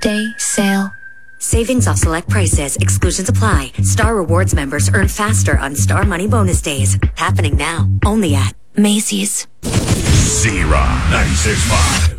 Day sale. Savings off select prices. Exclusions apply. Star Rewards members earn faster on Star Money Bonus Days. Happening now. Only at Macy's. Z-Rock 96.5.